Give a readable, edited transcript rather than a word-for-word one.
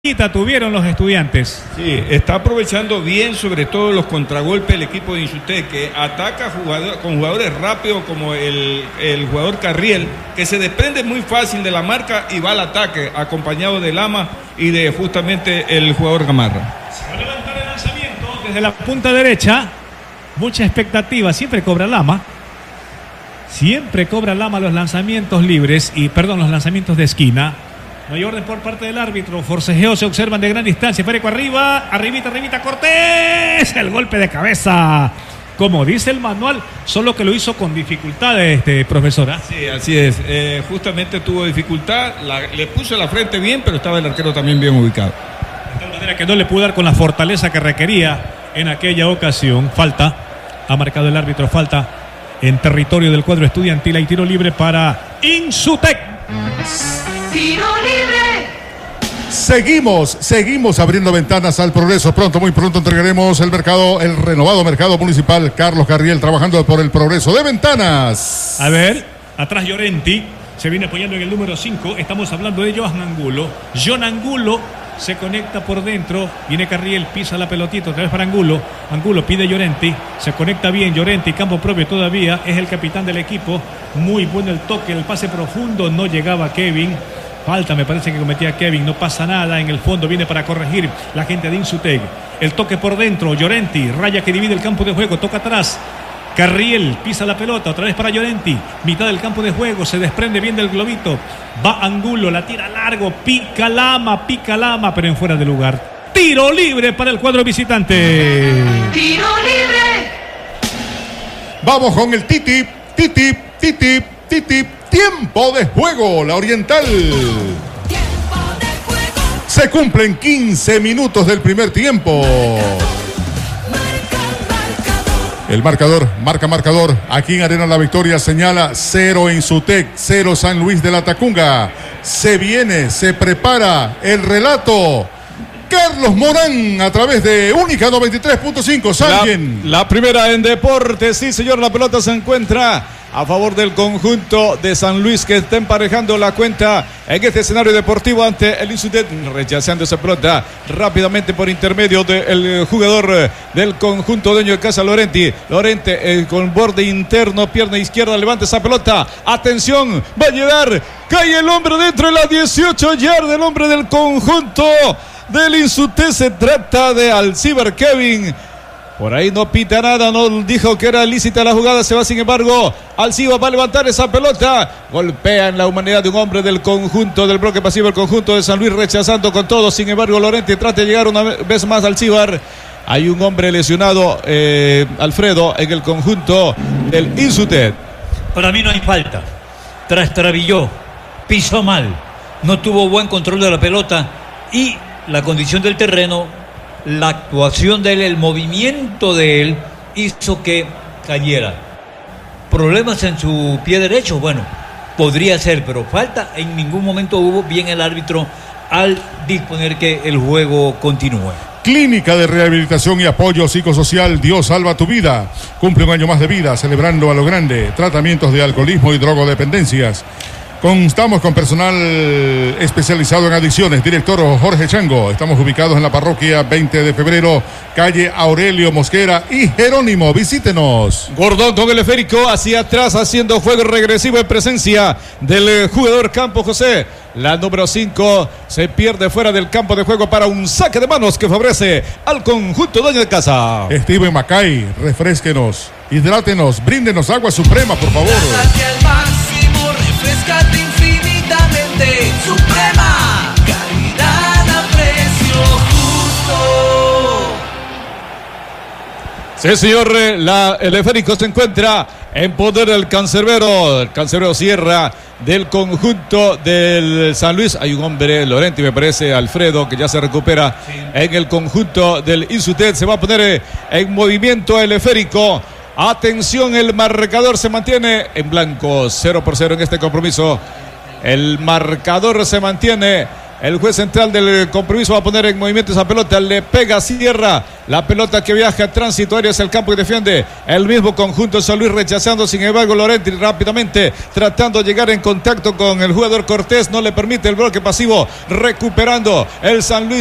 tuvieron los estudiantes. Sí, está aprovechando bien sobre todo los contragolpes el equipo de Insutec, que ataca con jugadores rápidos como el jugador Carriel, que se desprende muy fácil de la marca y va al ataque, acompañado de Lama y de justamente el jugador Gamarra. Se va a levantar el lanzamiento desde la punta derecha. Mucha expectativa, siempre cobra Lama. Siempre cobra Lama los lanzamientos libres los lanzamientos de esquina. No hay orden por parte del árbitro. Forcejeos se observan de gran distancia. Fereco arriba. Arribita. Cortés. El golpe de cabeza. Como dice el manual, solo que lo hizo con dificultades, profesora. Sí, así es. Justamente tuvo dificultad. Le puso la frente bien, pero estaba el arquero también bien ubicado. De tal manera que no le pudo dar con la fortaleza que requería en aquella ocasión. Falta. Ha marcado el árbitro. Falta en territorio del cuadro estudiantil. Hay tiro libre para Insutec. Tiro libre. Seguimos abriendo ventanas al progreso. Muy pronto entregaremos el renovado mercado municipal. Carlos Carriel trabajando por el progreso de ventanas. A ver, atrás Llorenti se viene apoyando en el número 5. Estamos hablando de Johan Angulo. John Angulo se conecta por dentro. Viene Carriel, pisa la pelotita otra vez para Angulo. Angulo pide Llorenti. Se conecta bien Llorenti, campo propio todavía. Es el capitán del equipo. Muy bueno el toque, el pase profundo. No llegaba Kevin. Falta, me parece que cometía Kevin. No pasa nada. En el fondo viene para corregir la gente de Insutec. El toque por dentro. Llorenti, raya que divide el campo de juego. Toca atrás. Carriel pisa la pelota, otra vez para Llorenti, mitad del campo de juego, se desprende bien del globito, va Angulo, la tira largo, pica Lama, pero en fuera de lugar. Tiro libre para el cuadro visitante. Tiro libre. Vamos con el titip. Tiempo de juego, la Oriental. Se cumplen 15 minutos del primer tiempo. El marcador, marcador. Aquí en Arena La Victoria señala 0 Insutec, 0 San Luis de la Tacunga. Se viene, se prepara el relato. Carlos Morán a través de Única 93.5. Salguen. La primera en deporte, sí señor, la pelota se encuentra a favor del conjunto de San Luis, que está emparejando la cuenta en este escenario deportivo ante el Insutec, rechazando esa pelota rápidamente por intermedio del jugador del conjunto dueño de casa, Llorenti con borde interno, pierna izquierda, levanta esa pelota, atención, va a llegar, cae el hombre dentro de la 18 yardas, el hombre del conjunto del Insutec, se trata de Alcibar Kevin. Por ahí no pita nada, no dijo que era lícita la jugada, se va sin embargo, Alcibar va a levantar esa pelota, golpea en la humanidad de un hombre del conjunto del bloque pasivo, el conjunto de San Luis rechazando con todo, sin embargo Llorenti trata de llegar una vez más al Alcibar. Hay un hombre lesionado, Alfredo, en el conjunto del Insutec. Para mí no hay falta, trastabilló, pisó mal, no tuvo buen control de la pelota y la condición del terreno, la actuación de él, el movimiento de él hizo que cayera. Problemas en su pie derecho, bueno, podría ser, pero falta en ningún momento hubo. Bien el árbitro al disponer que el juego continúe. Clínica de Rehabilitación y Apoyo Psicosocial Dios Salva Tu Vida. Cumple un año más de vida, celebrando a lo grande. Tratamientos de alcoholismo y drogodependencias. Contamos con personal especializado en adicciones. Director Jorge Chango. Estamos ubicados en la parroquia 20 de febrero, calle Aurelio Mosquera y Jerónimo. Visítenos. Gordón con el esférico hacia atrás, haciendo juego regresivo en presencia del jugador Campo José. La número 5 se pierde fuera del campo de juego para un saque de manos que favorece al conjunto dueño de casa. Steven Macay, refresquenos, hidrátenos, bríndenos agua suprema, por favor. Refrescate infinitamente, Suprema, calidad a precio justo. Sí señor, el esférico se encuentra en poder del cancerbero. El cancerbero cierra del conjunto del San Luis. Hay un hombre, Llorenti me parece, Alfredo, que ya se recupera en el conjunto del Insutec. Se va a poner en movimiento el esférico. Atención, el marcador se mantiene en blanco, 0-0 en este compromiso. El marcador se mantiene El juez central del compromiso va a poner en movimiento esa pelota. Le pega a Sierra. La pelota que viaja transitoria hacia el campo y defiende el mismo conjunto de San Luis, rechazando sin embargo Lorenti rápidamente tratando de llegar en contacto con el jugador Cortés. No le permite el bloque pasivo. Recuperando el San Luis.